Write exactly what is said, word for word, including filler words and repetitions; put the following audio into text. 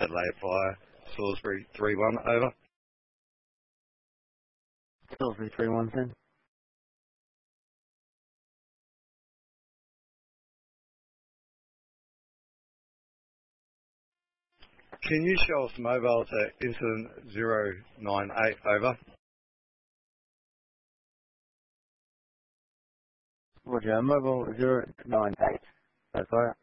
Adelaide Fire, Salisbury three one, over. Salisbury three one, ten. Can you show us mobile to incident zero nine eight, over? Roger, mobile zero nine eight. That's right.